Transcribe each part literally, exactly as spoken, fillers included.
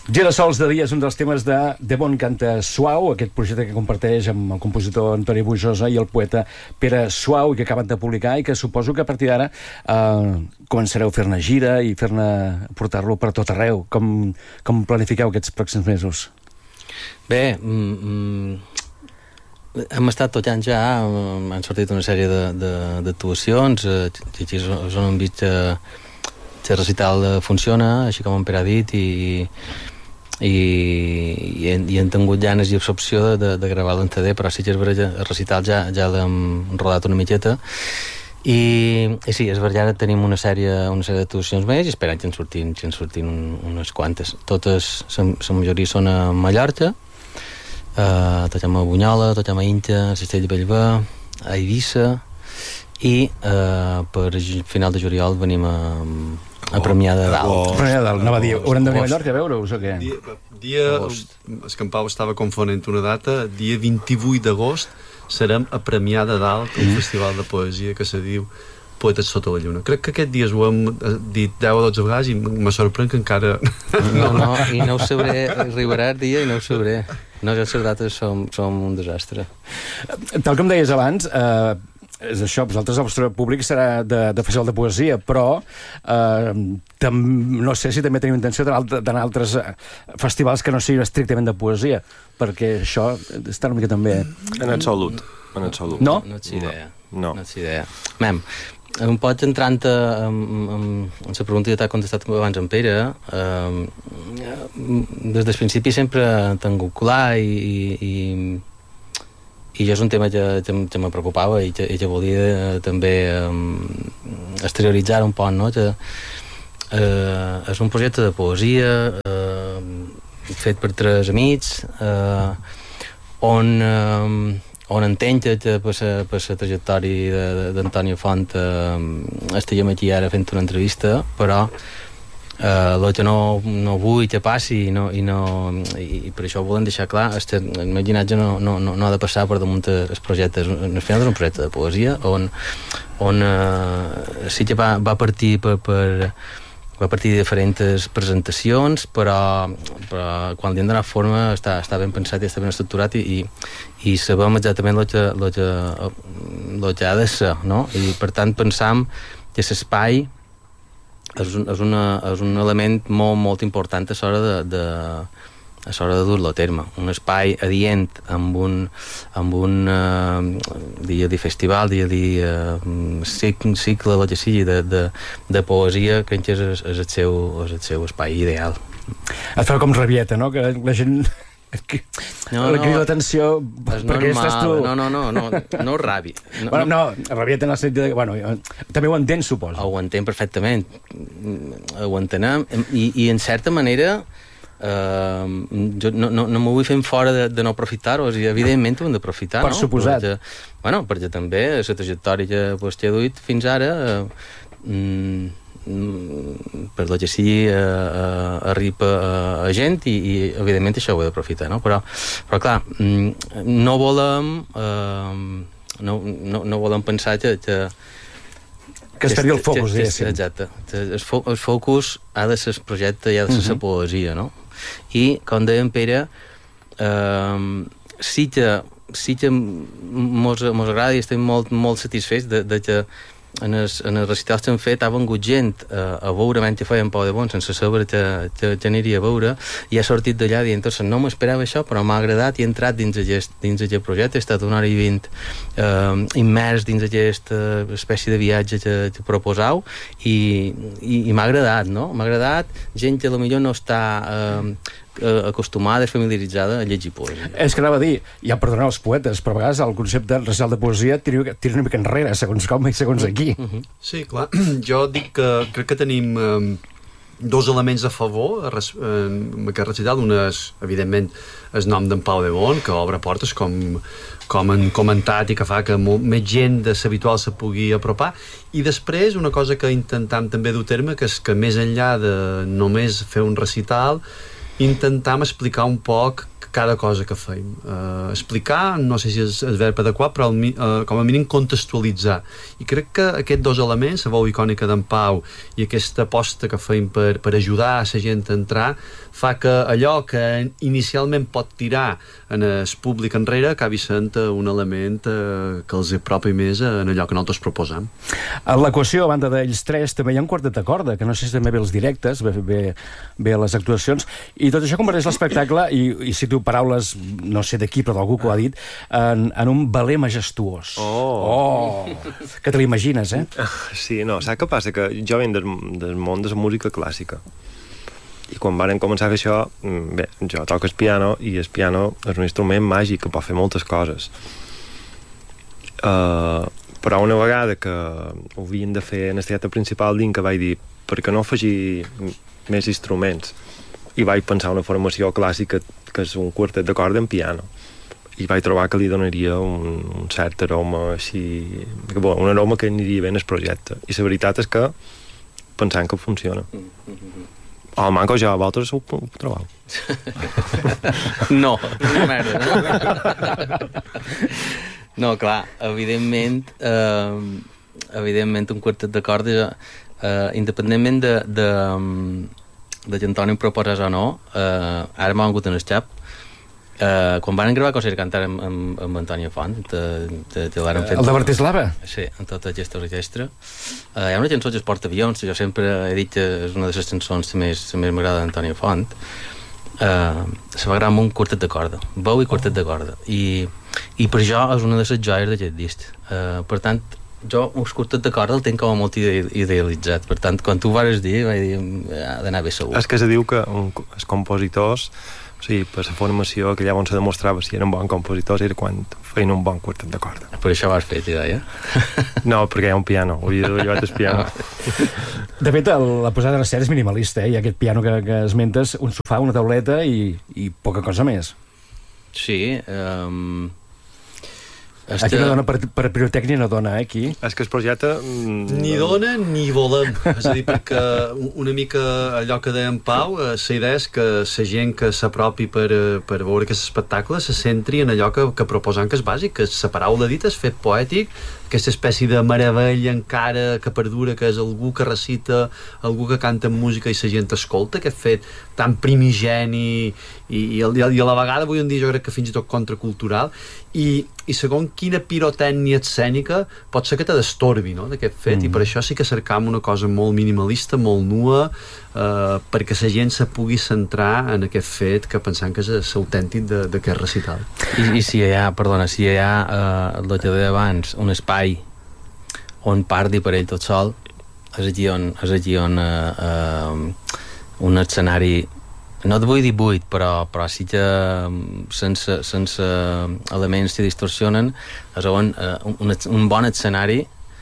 Girasols de dia és un dels temes de De Bon Canta Suau, aquest projecte que comparteix amb el compositor Antoni Bujosa i el poeta Pere Suau, i que acaben de publicar, i que suposo que a partir d'ara eh, començareu a fer-ne gira i fer-ne portar-lo per tot arreu. Com, com planifiqueu aquests pròxims mesos? Bé, mm, hem estat tocant ja, han sortit una sèrie d'actuacions, així és on hem vist que el recital funciona, així com en Pere ha dit, i, i, i, i hem tingut ganes i absorció de, de gravar l'N T D, però sí que és veritat, el recital ja, ja l'hem rodat una mitjeta, i, i sí, és veritat, ara tenim una sèrie, una sèrie d'actuacions més i esperant que en sortin, que en sortin un, unes quantes. Totes, la majoria són a Mallorca, Uh, toquem a Bunyola, toquem a Inca, a Cistell de Bellver, a Eivissa, i uh, per final de juliol venim a, a Premià de Dalt. Premià de Dalt, anava a dir, haurem de venir a Mallorca a veure-us o què? Dia, dia és que en Pau estava confonent una data, dia vint-i-vuit d'agost serem a Premià de Dalt, un mm. festival de poesia que se diu Poetes sota la lluna. Crec que aquest dies ho hem dit deu o dotze vegades i me sorprèn que encara... No, no, i no ho sabré, arribarà el dia i no ho sabré. No, les dates som, som un desastre. Tal com deies abans, eh, és això, vosaltres el vostre públic serà de, de festival de poesia, però eh, tam, no sé si també teniu intenció d'anar a altres festivals que no siguin estrictament de poesia, perquè això està una mica també... En absolut. En absolut. No? No ets idea. No. No ets idea. Mem, em pots entrant en la pregunta que t'ha contestat abans en Pere, eh, des del principi sempre t'he tingut clar i, i, i jo és un tema que, que, que me preocupava i que, i que volia també eh, exterioritzar un poc, no? Que, eh, és un projecte de poesia eh, fet per tres amics eh, on eh, on entenc que per la trajectòria d'Antonio Font eh, estiguem aquí ara fent una entrevista, però eh, el que no, no vull que passi i, no, i, no, i, i per això ho volem deixar clar és que el meu llinatge no, no, no ha de passar per damunt els projectes. Al final és un projecte de poesia on, on eh, sí que va, va partir per, per va partir de diferents presentacions, però, però quan li hem donat forma està, està ben pensat i està ben estructurat i, i, i sabem exactament el que, el que, el que ha de ser, no? I per tant pensam que l'espai és un, és, una, és un element molt, molt important a l'hora de, de a l'hora de dur-lo a terme. Un espai adient amb un, amb un uh, dia de festival, dia de uh, cicle, cicle, el que sigui, de, de, de poesia, crec que és, és, el seu, és el seu espai ideal. Et fa com rabieta, no? Que la gent... Que, no, no, crida l'atenció perquè estàs tu... No, no, no, no, no rabi. No, bueno, no, rabieta en el sentit de... Bueno, també ho entens, suposo. Ho entenc perfectament. Ho entenem. I, i en certa manera... Uh, jo no, no, no m'ho vull fer fora de, de no aprofitar-ho, o sigui, evidentment ho hem d'aprofitar, per no? suposat. Perquè, bueno, perquè també la trajectòria que pues, t'he duit fins ara uh, mm, per lo que sigui uh, uh, arriba uh, a gent i, i evidentment això ho he d'aprofitar, no? Però, però clar, mm, no volem uh, no, no, no volem pensar que, que que estaria el focus, diguéssim. Exacte. El, fo el focus ha de ser el projecte i ha de ser la uh -huh. poesia, no? I, com deia en Pere, eh, sí que, sí que mos, mos agrada i estem molt, molt satisfets de, de que en els, en els recitals que hem fet ha vengut gent a, a veure mentre feien Pau de Bon sense saber que, que, que aniria a veure i ha sortit d'allà dient, no m'esperava això però m'ha agradat i he entrat dins aquest, dins aquest projecte, he estat una hora i vint eh, immers dins aquesta espècie de viatge que, que proposau i, i, i m'ha agradat, no? M'ha agradat gent que potser no està eh, acostumada, familiaritzada a llegir poesia. És que anava a dir, ja perdoneu els poetes, però a vegades el concepte del recital de poesia tira, tira una mica enrere, segons com i segons aquí. Uh -huh. Sí, clar. Jo dic que crec que tenim eh, dos elements a favor en aquest recital. Un és, evidentment, el nom d'en Pau de Bon, que obre portes, com, com han comentat, i que fa que molt, més gent de l'habitual se pugui apropar. I després, una cosa que intentam també dur a terme, que és que més enllà de només fer un recital, intentam explicar un poc cada cosa que feim. Uh, explicar, no sé si és el verb adequat, però el, uh, com a mínim contextualitzar. I crec que aquests dos elements, la veu icònica d'en Pau i aquesta aposta que feim per, per ajudar a la gent a entrar, fa que allò que inicialment pot tirar en el públic enrere acabi sent un element uh, que els apropi més en allò que nosaltres proposem. A l'equació, a banda d'ells tres, també hi ha un quartet de corda, que no sé si també ve els directes, ve, ve, ve les actuacions, i tot això converteix l'espectacle, i, i cito paraules, no sé de qui, però d'algú que ho ha dit, en, en un baler majestuós. Oh! Oh! Que te l'imagines, eh? Sí, no, saps què passa? Que jo venc del, del món de la música clàssica. I quan varen començar a fer això, bé, jo toco el piano, i el piano és un instrument màgic que pot fer moltes coses. Uh, però una vegada que ho havien de fer en el teatre principal, dins que vaig dir, per què no afegir més instruments? I vaig pensar una formació clàssica que és un quartet de corda en piano, i vaig trobar que li donaria un, un cert aroma així, que, bon, un aroma que aniria bé en el projecte, i la veritat és que pensant que funciona. Oh, manco jo, vosaltres ho, ho trobeu? No, una merda, no? No, clar, evidentment eh, evidentment un quartet de cordes eh, independentment de, de de que Antoni ho proposés o no, eh, ara m'ha vengut en el xap. Uh, quan van gravar Coses cantar amb, amb, amb Antònia Font, te, te, te l'han fet... El de Bratislava? Sí, en tota aquesta orquestra. Uh, hi ha una cançó que es porta avions, jo sempre he dit que és una de les cançons que més, més m'agrada d'Antònia Font. Uh, se va gravar amb un quartet de corda, veu i quartet de corda, i, i per això és una de les joies d'aquest disc. Uh, per tant, jo un quartet de corda el tinc com a molt idealitzat, per tant, quan tu ho vas dir, vaig dir, ha d'anar bé segur. És que se diu que un, els compositors, o sigui, per la formació que llavors se demostrava si eren bons compositors era quan feien un bon quartet de corda. Per això ho has fet, idea? No, perquè hi ha un piano, hauria de llevar el piano. De fet, el, la posada en escena és minimalista, eh? Hi ha aquest piano que, que esmentes, un sofà, una tauleta i, i poca cosa més. Sí, um... Este... Aquí no dona per, per pirotècnia, no dona, eh, aquí. És que el projecte... Mm, ni dona ni volem. És a dir, perquè una mica allò que deia en Pau, la idea és que la gent que s'apropi per, per veure aquest espectacle se centri en allò que, que proposant que és bàsic, que és la paraula dita, és fet poètic, aquesta espècie de meravella encara que perdura, que és algú que recita, algú que canta en música i la gent escolta, aquest fet tan primigeni i, i, i a la vegada avui en dia jo crec que fins i tot contracultural, i, i segons quina pirotècnia escènica pot ser que te destorbi, no?, d'aquest fet, mm. i per això sí que cercam una cosa molt minimalista, molt nua, eh, perquè la gent se pugui centrar en aquest fet que pensant que és l'autèntic d'aquest recital. I, I si hi ha, perdona, si hi ha eh, el que deia abans, un espai on parli per ell tot sol, és aquí on, és aquí on eh, eh, un escenari, no et vull dir buit, però, però sí que sense, sense elements que distorsionen, és on eh, un, un bon escenari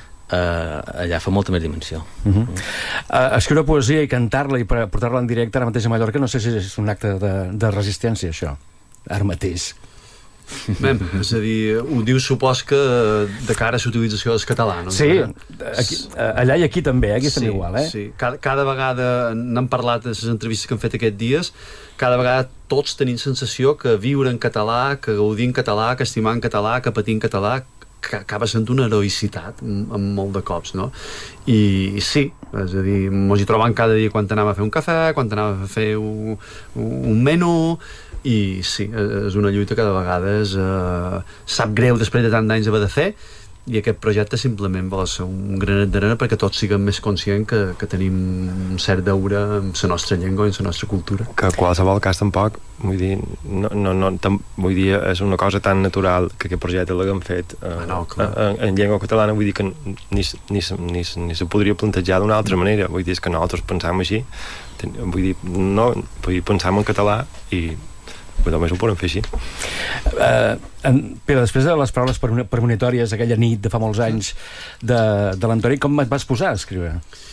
eh, allà fa molta més dimensió. Uh -huh. uh, escriure poesia i cantar-la i portar-la en directe ara mateix a Mallorca, no sé si és un acte de, de resistència, això, ara mateix. Bé, és a dir, ho diu supos que de cara a l'utilització del català, no? Sí, aquí, allà i aquí també, aquí estem sí, igual, eh? Sí, cada, cada vegada, n'hem parlat en les entrevistes que hem fet aquests dies, cada vegada tots tenim sensació que viure en català, que gaudir en català, que estimar en català, que patir en català, que acaba sent una heroïcitat en molt de cops, no? I, i sí, és a dir, mos hi trobam cada dia quan anàvem a fer un cafè, quan anàvem a fer un, un menú, i sí, és una lluita que de vegades eh, sap greu després de tant d'anys haver de fer, i aquest projecte simplement vol ser un granet d'arena perquè tots siguem més conscients que, que tenim un cert deure amb la nostra llengua i amb la nostra cultura. Que qualsevol cas tampoc, vull dir, no, no, no, tam, vull dir, és una cosa tan natural que aquest projecte l'haguem fet eh, ah, no, en, en llengua catalana, vull dir que ni, ni, ni, ni se podria plantejar d'una altra manera, vull dir, és que nosaltres pensam així, vull dir, no, vull dir, pensam en català i però només ho podem fer així. Uh, en, Pere, després de les paraules premonitòries aquella nit de fa molts anys de, de l'Antoni, com et vas posar a escriure?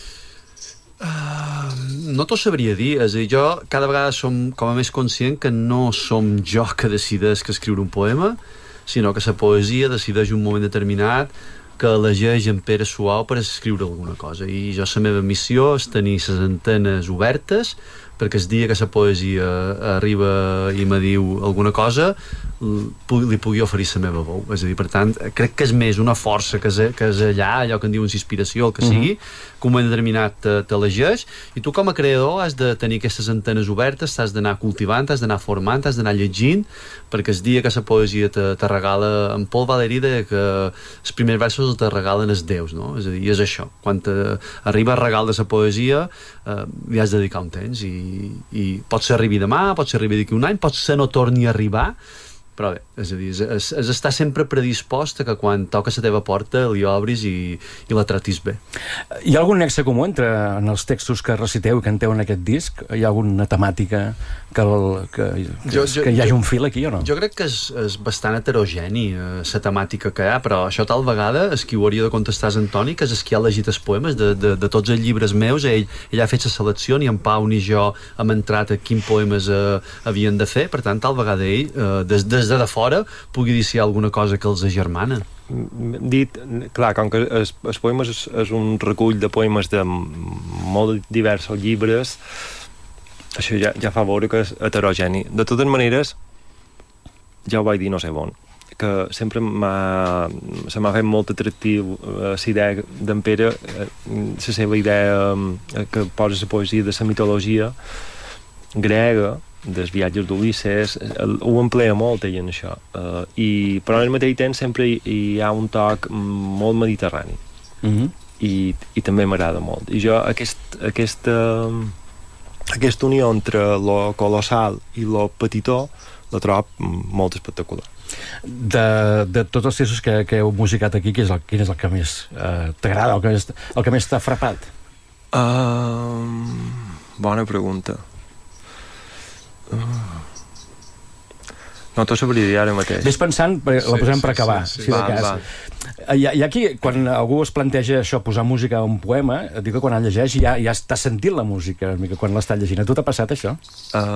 Uh, no t'ho sabria dir, és a dir, jo cada vegada som com a més conscient que no som jo que decideix que escriure un poema, sinó que la poesia decideix un moment determinat que elegeix en Pere Suau per escriure alguna cosa, i jo la meva missió és tenir les antenes obertes perquè el dia que la poesia arriba i me diu alguna cosa li pugui oferir la meva veu. És a dir, per tant, crec que és més una força que és, que és allà, allò que en diuen inspiració, el que sigui, mm-hmm. que un moment determinat te, te elegeix, i tu com a creador has de tenir aquestes antenes obertes, t'has d'anar cultivant, has d'anar formant, has d'anar llegint, perquè el dia que la poesia te, te regala, en Paul Valéry deia que els primers versos te regalen els déus, no? És a dir, és això, quan te arriba el regal de la poesia eh, li has de dedicar un temps, i, i pot ser arribi demà, pot ser arribi d'aquí un any, pot ser no torni a arribar, però bé, és a dir, és, és estar sempre predispost a que quan toca la teva porta li obris i, i la tratis bé. Hi ha algun nexe comú entre en els textos que reciteu i canteu en aquest disc? Hi ha alguna temàtica que, el, que, que, jo, jo, que hi hagi jo, un fil aquí o no? Jo crec que és, és bastant heterogeni la eh, temàtica que hi ha, però això tal vegada és qui ho hauria de contestar és Antoni, que és qui ha llegit els poemes de, de, de tots els llibres meus, ell, ell ha fet la selecció i en Pau ni jo hem entrat a quins poemes eh, havien de fer, per tant tal vegada ell eh, des, des de de fora pugui dir si hi ha alguna cosa que els agermana. Dit, clar, com que els, els poemes és, és un recull de poemes de molt diversos llibres, això ja, ja fa veure que és heterogeni. De totes maneres, ja ho vaig dir no sé on, que sempre m'ha, se m'ha fet molt atractiu eh, la idea d'en Pere, eh, la seva idea eh, que posa la poesia de la mitologia grega, dels viatges d'Ulisses, ho emplea molt ell en això, uh, i, però al mateix temps sempre hi, hi ha un toc molt mediterrani, mm-hmm. I, i també m'agrada molt, i jo aquest, aquesta aquesta unió entre lo colossal i lo petitó la trobo molt espectacular. De, de tots els textos que, que heu musicat aquí, quin és el, quin és el que més eh, t'agrada, el que més, el que més t'ha frapat? Uh, bona pregunta. Uh. No t'ho sabria dir ara mateix. Ves pensant, la sí, posem sí, per acabar, sí, sí. Si va, de cas. Va. Hi ha, hi ha aquí, quan algú es planteja això, posar música a un poema, dic que quan el llegeix ja, ja està sentint la música, quan l'està llegint. A tu t'ha passat això? Uh,